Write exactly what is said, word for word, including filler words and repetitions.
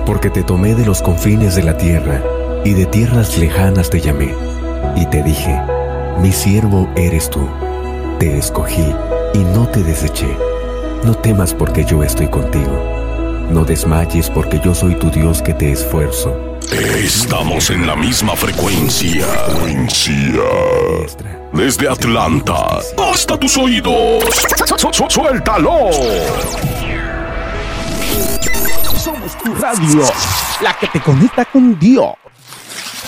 Porque te tomé de los confines de la tierra, y de tierras lejanas te llamé, y te dije, mi siervo eres tú. Te escogí y no te deseché. No temas porque yo estoy contigo. No desmayes porque yo soy tu Dios que te esfuerzo. Estamos en la misma frecuencia. Frecuencia. Desde Atlanta hasta tus oídos. Su- su- ¡Suéltalo! Somos tu radio, la que te conecta con Dios.